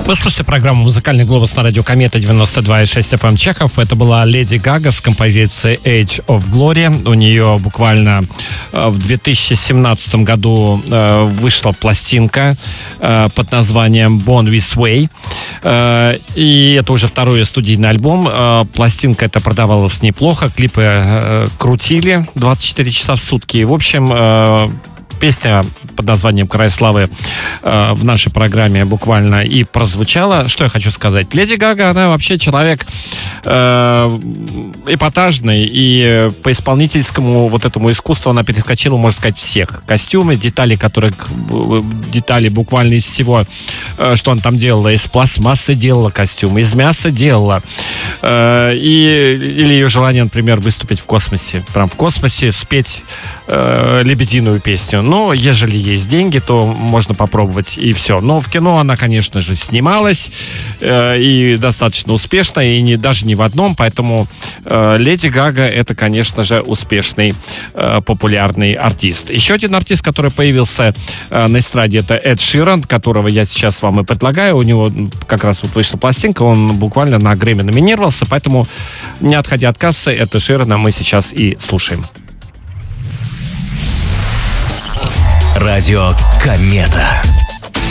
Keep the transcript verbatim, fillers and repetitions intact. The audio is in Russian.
Вы слушаете программу «Музыкальный глобус» на радио Комета девяносто два и шесть эф эм Чехов. Это была Леди Гага с композицией Age of Glory. У нее буквально в две тысячи семнадцатом году вышла пластинка под названием Born This Way. И это уже второй студийный альбом. Пластинка эта продавалась неплохо. Клипы крутили двадцать четыре часа в сутки. В общем, песня под названием «Край славы» э, в нашей программе буквально и прозвучала. Что я хочу сказать? Леди Гага, она вообще человек э, эпатажный, и по исполнительскому вот этому искусству она перескочила, можно сказать, всех. Костюмы, детали, которые детали буквально из всего, э, что она там делала. Из пластмассы делала костюмы, из мяса делала. Э, и, или ее желание, например, выступить в космосе. Прям в космосе спеть э, лебединую песню. Но ежели есть деньги, то можно попробовать, и все. Но в кино она, конечно же, снималась э, и достаточно успешно, и не, даже не в одном, поэтому э, Леди Гага — это, конечно же, успешный, э, популярный артист. Еще один артист, который появился э, на эстраде, это Эд Ширан, которого я сейчас вам и предлагаю. У него как раз вот вышла пластинка, он буквально на Грэмми номинировался, поэтому, не отходя от кассы, Эда Ширана мы сейчас и слушаем. Радио Комета.